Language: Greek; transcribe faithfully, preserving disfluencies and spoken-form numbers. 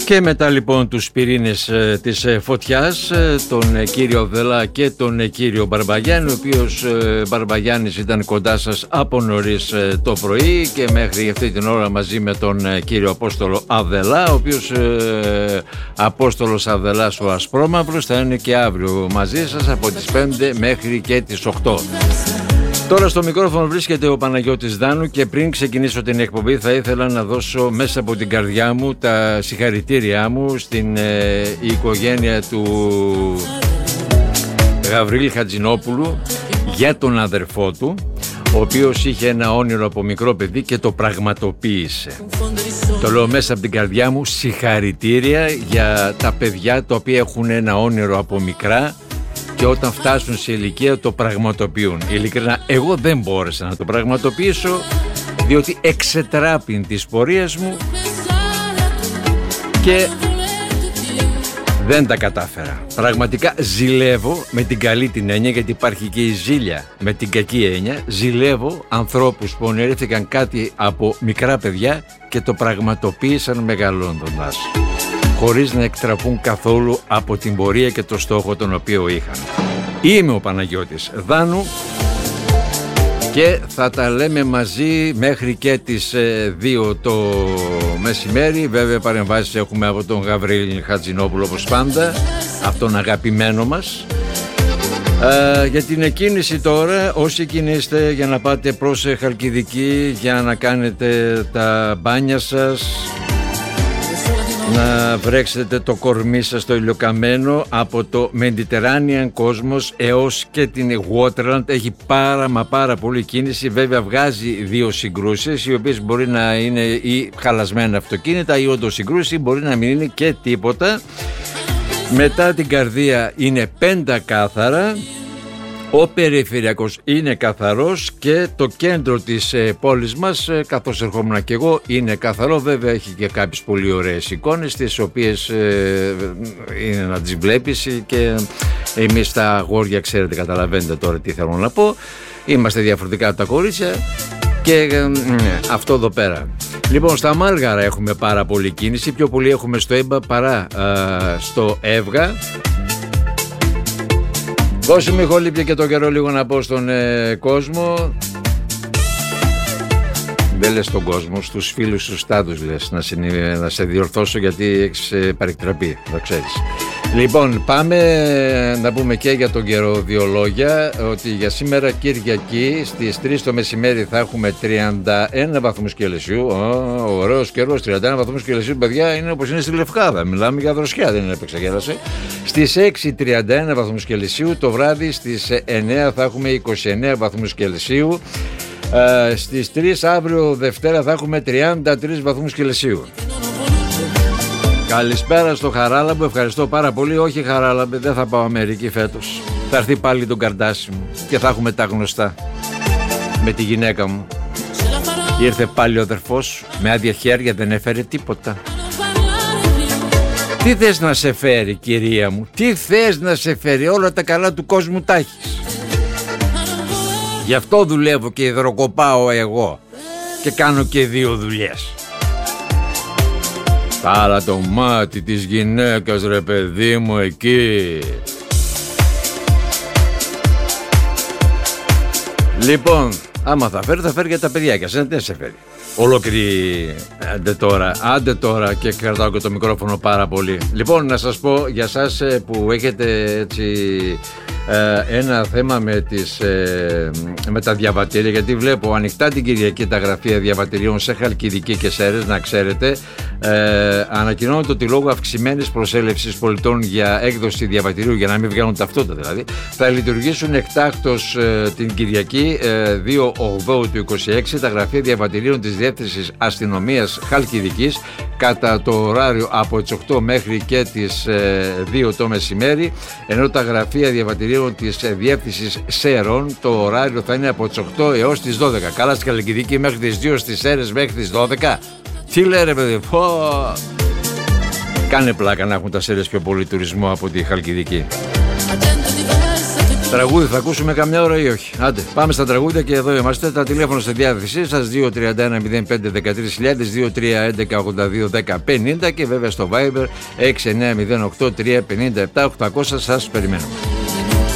Και μετά λοιπόν τους πυρήνες ε, της ε, φωτιάς, ε, τον ε, κύριο Δελά και τον ε, κύριο Μπαρμπαγιάννη, ο οποίος ε, Μπαρμπαγιάννης ήταν κοντά σας από νωρίς ε, το πρωί και μέχρι αυτή την ώρα μαζί με τον ε, κύριο Απόστολο Αβδελά, ο οποίος ε, Απόστολος Αβδελάς ο Ασπρόμαυρος θα είναι και αύριο μαζί σας από τις πέντε μέχρι και τις οκτώ. Τώρα στο μικρόφωνο βρίσκεται ο Παναγιώτης Δάνου και πριν ξεκινήσω την εκπομπή θα ήθελα να δώσω μέσα από την καρδιά μου τα συγχαρητήριά μου στην ε, οικογένεια του Γαβρίλη Χατζηνόπουλου για τον αδερφό του, ο οποίος είχε ένα όνειρο από μικρό παιδί και το πραγματοποίησε. Το λέω μέσα από την καρδιά μου, συγχαρητήρια για τα παιδιά τα οποία έχουν ένα όνειρο από μικρά και όταν φτάσουν σε ηλικία το πραγματοποιούν. Ειλικρινά, εγώ δεν μπόρεσα να το πραγματοποιήσω διότι εξετράπην της πορείας μου και δεν τα κατάφερα. Πραγματικά ζηλεύω με την καλή την έννοια, γιατί υπάρχει και η ζήλια με την κακή έννοια. Ζηλεύω ανθρώπους που ονειρεύτηκαν κάτι από μικρά παιδιά και το πραγματοποίησαν μεγαλώντας, χωρίς να εκτραπούν καθόλου από την πορεία και το στόχο τον οποίο είχαν. Είμαι ο Παναγιώτης Δάνου και θα τα λέμε μαζί μέχρι και τις δύο το μεσημέρι. Βέβαια παρεμβάσεις έχουμε από τον Γαβρίλη Χατζηνόπουλο όπως πάντα, από τον αγαπημένο μας. Ε, για την εκκίνηση τώρα, όσοι κινείστε για να πάτε προς Χαλκιδική, για να κάνετε τα μπάνια σας, να βρέξετε το κορμί σας στο ηλιοκαμένο, από το Mediterranean Cosmos έως και την Waterland έχει πάρα μα πάρα πολύ κίνηση. Βέβαια βγάζει δύο συγκρούσεις, οι οποίες μπορεί να είναι ή χαλασμένα αυτοκίνητα ή όντως συγκρούσεις, μπορεί να μην είναι και τίποτα. Μετά την καρδία είναι πεντακάθαρα, ο περιφερειακός είναι καθαρός και το κέντρο της ε, πόλης μας, ε, καθώς ερχόμουν και εγώ, είναι καθαρό. Βέβαια έχει και κάποιες πολύ ωραίες εικόνες, τις οποίες ε, είναι να τις βλέπεις και εμείς τα αγόρια, ξέρετε, καταλαβαίνετε τώρα τι θέλω να πω, είμαστε διαφορετικά από τα κορίτσια και ε, αυτό εδώ πέρα. Λοιπόν, στα Μάλγαρα έχουμε πάρα πολύ κίνηση, πιο πολύ έχουμε στο Έμπα παρά ε, στο Εύγα. Δώσε μου ηχολήπια και το καιρό λίγο να πω στον ε, κόσμο. Δεν λες τον κόσμο, στους φίλους τους στάδους λες, να σε, να σε διορθώσω γιατί έχεις ε, παρεκτραπεί, θα ξέρεις. Λοιπόν, πάμε να πούμε και για τον καιρό δύο λόγια, ότι για σήμερα Κυριακή στις τρεις το μεσημέρι θα έχουμε τριάντα ένα βαθμούς Κελσίου. Oh, ωραίος καιρός, τριάντα ένα βαθμούς Κελσίου, παιδιά, είναι όπως είναι στη Λευκάδα, μιλάμε για δροσιά, δεν είναι επεξαγγέλαση. Στις έξι τριάντα ένα βαθμούς Κελσίου, το βράδυ στις εννέα θα έχουμε είκοσι εννέα βαθμούς Κελσίου. Uh, στις τρεις αύριο Δευτέρα θα έχουμε τριάντα τρεις βαθμούς Κελσίου. Καλησπέρα στο Χαράλαμπο, ευχαριστώ πάρα πολύ. Όχι Χαράλαμπε, δεν θα πάω Αμερική φέτος. Θα έρθει πάλι τον Καρντάσι μου και θα έχουμε τα γνωστά με τη γυναίκα μου. Ήρθε πάλι ο αδερφός σου με άδεια χέρια, δεν έφερε τίποτα. Τι θες να σε φέρει, κυρία μου, τι θες να σε φέρει, όλα τα καλά του κόσμου τα έχεις. Γι' αυτό δουλεύω και υδροκοπάω εγώ και κάνω και δύο δουλειές. Άρα το μάτι της γυναίκας, ρε παιδί μου, εκεί. Λοιπόν, άμα θα φέρει, θα φέρει για τα παιδιά και δεν σε φέρει ολόκληρη. Άντε τώρα, άντε τώρα, και κρατάω και το μικρόφωνο πάρα πολύ. Λοιπόν, να σας πω για σας που έχετε έτσι ένα θέμα με, τις, με τα διαβατήρια, γιατί βλέπω ανοιχτά την Κυριακή τα γραφεία διαβατηρίων σε Χαλκιδική και Σέρρες, να ξέρετε. Ε, ανακοινώνεται ότι λόγω αυξημένης προσέλευσης πολιτών για έκδοση διαβατηρίου, για να μην βγαίνουν ταυτότητα δηλαδή, θα λειτουργήσουν εκτάκτως ε, την Κυριακή ε, δύο οκτώ του είκοσι έξι τα γραφεία διαβατηρίων της Διεύθυνσης Αστυνομίας Χαλκιδικής κατά το ωράριο από τις οκτώ μέχρι και τις ε, δύο το μεσημέρι, ενώ τα γραφεία διαβατηρίων της ε, Διεύθυνσης Σέρων το ωράριο θα είναι από τις οκτώ έως τις δώδεκα. Καλά, στη Χαλκιδική μέχρι τις δύο, στις Σέρρες μέχρι τις δώδεκα. Τι λέει ρε παιδί, πω. Κάνε πλάκα να έχουν τα Σέρρες πιο πολύ τουρισμό από τη Χαλκιδική. Τραγούδι θα ακούσουμε καμιά ώρα ή όχι? Άντε, πάμε στα τραγούδια και εδώ είμαστε. Τα τηλέφωνα στη διάθεσή σας δύο τρία ένα μηδέν πέντε ένα τρία χιλιάδες, δύο τρία ένα ένα ογδόντα δύο δέκα πενήντα και βέβαια στο Viber έξι εννιά μηδέν οκτώ τρία πέντε επτά οκτακόσια. Σας περιμένουμε.